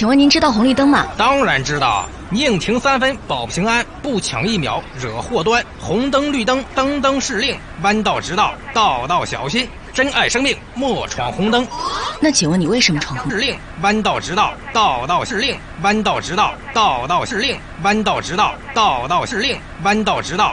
请问您知道红绿灯吗？ 当然知道，宁停3分保平安，不抢1秒惹祸端。红灯绿灯，灯灯是令，弯道直道，道道小心。珍爱生命，莫闯红灯。 那请问你为什么闯红灯？ 是令，弯道直道，道道是令，弯道直道，道道是令，弯道直道，道道是令，弯道直道。